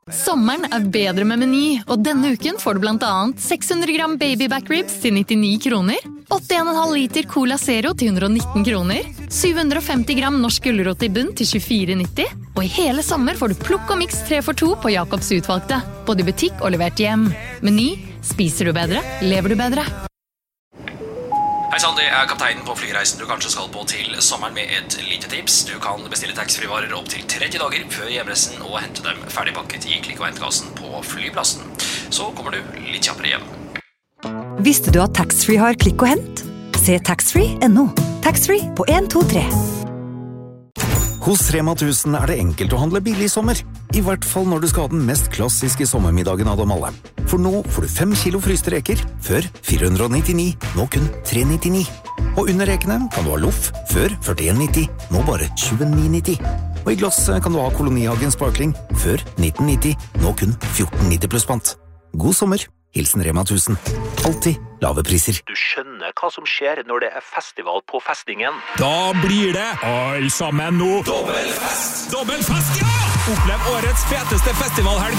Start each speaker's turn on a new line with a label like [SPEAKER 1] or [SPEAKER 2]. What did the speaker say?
[SPEAKER 1] Sommeren bedre med Meny, og denne uken får du blant annet 600 gram baby back ribs til 99 kroner, 81,5 liter Cola Zero til 119 kroner, 750 gram norsk gulrot i bunn til 24,90, og i hele sommer får du plukk og mix 3 for 2 på Jacobs utvalgte, både i butikk og levert hjem. Meny, spiser du bedre, lever du bedre.
[SPEAKER 2] Hei sann, det kapteinen på flyreisen du kanskje skal på til sommeren med et lite tips. Du kan bestille taxfree-varer opp til 30 dager før hjemreisen og hente dem ferdigpakket i klikk- og hentkassen på flyplassen. Så kommer du litt kjappere hjem.
[SPEAKER 3] Visste du at taxfree har klikk og hent? Se taxfree.no. Taxfree på 1, 2, 3.
[SPEAKER 4] Hos Rema 1000 det enkelt å handle billig i sommer. I hvert fall når du skal ha den mest klassiske sommermiddagen av dem alle. For nå får du 5 kilo fryste reker, før 499, nå kun 399. Og under rekene kan du ha loff, før 41,90, nå bare 29,90. Og i glass kan du ha Kolonihagen Sparkling, før 1990, nå kun 14,90 pluss pant. God sommer, hilsen Rema 1000. Alltid lave priser.
[SPEAKER 5] Du skjønner hva som skjer når det festival på festningen.
[SPEAKER 6] Da blir det alle sammen nå. Dobbelfest! Dobbelfest, ja! Opplev årets feteste festivalhelg